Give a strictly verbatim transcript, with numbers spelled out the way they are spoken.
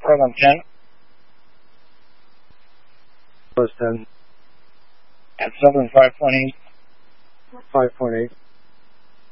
program ten. Plus ten. At Southern five point eight. five point eight.